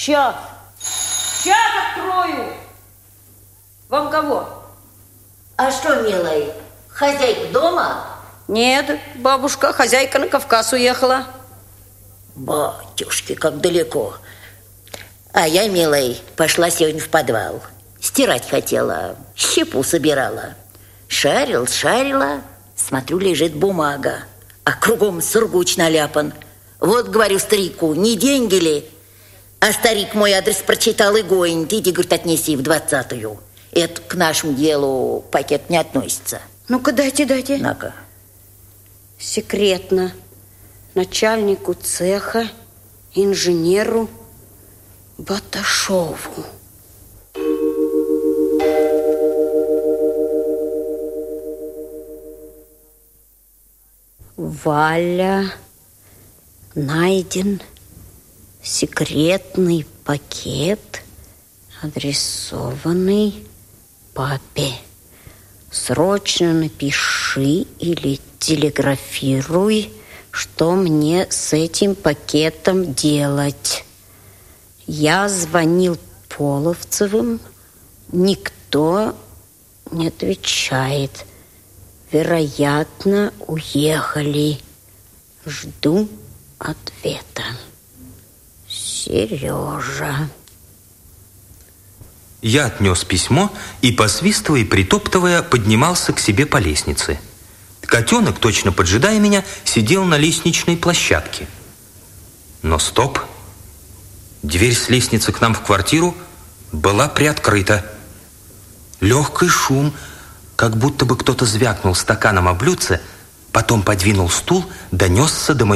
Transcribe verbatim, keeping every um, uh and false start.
Сейчас. Сейчас открою. Вам кого? А что, милый, хозяйка дома? Нет, бабушка, хозяйка на Кавказ уехала. Батюшки, как далеко. А я, милый, пошла сегодня в подвал. Стирать хотела, щепу собирала. Шарил, шарила, смотрю, лежит бумага, а кругом сургуч наляпан. Вот, говорю старику, не деньги ли? А старик мой адрес прочитал и гонит. Иди, говорит, отнеси в двадцатую. Это к нашему делу пакет не относится. Ну-ка, дайте, дайте. На-ка. Секретно. Начальнику цеха, инженеру Баташову. Валя, найден секретный пакет, адресованный папе. Срочно напиши или телеграфируй, что мне с этим пакетом делать. Я звонил Половцевым, никто не отвечает. Вероятно, уехали. Жду ответа. Сережа. Я отнес письмо и, посвистывая и притоптывая, поднимался к себе по лестнице. Котенок, точно поджидая меня, сидел на лестничной площадке. Но стоп! Дверь с лестницы к нам в квартиру была приоткрыта. Легкий шум, как будто бы кто-то звякнул стаканом о блюдце, потом подвинул стул, донесся до моего